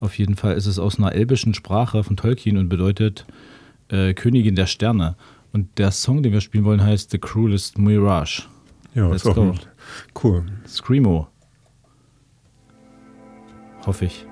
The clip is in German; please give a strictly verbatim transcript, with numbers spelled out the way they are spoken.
Auf jeden Fall ist es aus einer elbischen Sprache von Tolkien und bedeutet äh, Königin der Sterne. Und der Song, den wir spielen wollen, heißt The Cruelest Mirage. Ja, Let's ist auch go. cool. Screamo. Hoffe ich.